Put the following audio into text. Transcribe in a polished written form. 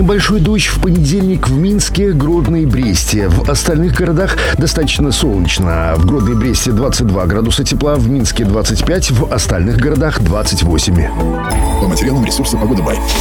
Небольшой дождь в понедельник в Минске, Гродно и Бресте. В остальных городах достаточно солнечно. В Гродно и Бресте 22 градуса тепла, в Минске 25, в остальных городах 28. По материалам ресурса «Погода Бай».